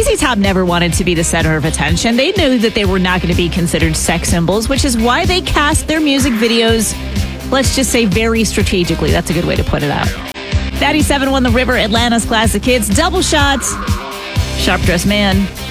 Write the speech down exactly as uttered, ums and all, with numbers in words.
Z Top never wanted to be the center of attention. They knew that they were not going to be considered sex symbols, which is why they cast their music videos, let's just say, very strategically. That's a good way to put it out. ninety-seven won The River, Atlanta's classic hits. Double Shots, Sharp Dressed Man.